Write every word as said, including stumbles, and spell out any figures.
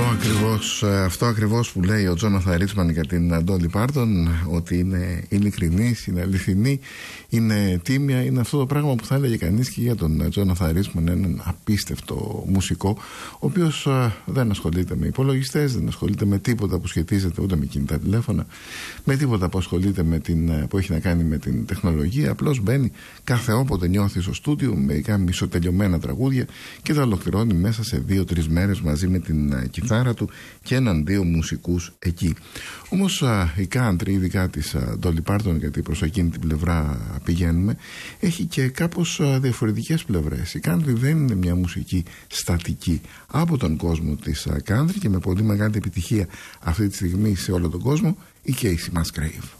ακριβώς, αυτό ακριβώς που λέει ο Τζόναθαν Ρίτσμαν για την Ντόλι Πάρτον, ότι είναι ειλικρινής, είναι αληθινή, είναι τίμια. Είναι αυτό το πράγμα που θα έλεγε κανείς και για τον Τζόναθαν Ρίτσμαν, έναν απίστευτο μουσικό, ο οποίος δεν ασχολείται με υπολογιστές, δεν ασχολείται με τίποτα που σχετίζεται ούτε με κινητά τηλέφωνα, με τίποτα που ασχολείται με την, που έχει να κάνει με την τεχνολογία. Απλώς μπαίνει κάθε όποτε νιώθει στο στούντιο, μερικά μισοτελειωμένα τραγούδια και τα ολοκληρώνει μέσα σε δύο-τρεις μέρες μαζί με την κιθάρα του και έναν δύο μουσικούς εκεί. Όμως η country, ειδικά της Dolly Parton, γιατί προς εκείνη την πλευρά πηγαίνουμε, έχει και κάπως διαφορετικές πλευρές. Η country δεν είναι μια μουσική στατική. Από τον κόσμο της country και με πολύ μεγάλη επιτυχία αυτή τη στιγμή σε όλο τον κόσμο, η Casey Musgrave.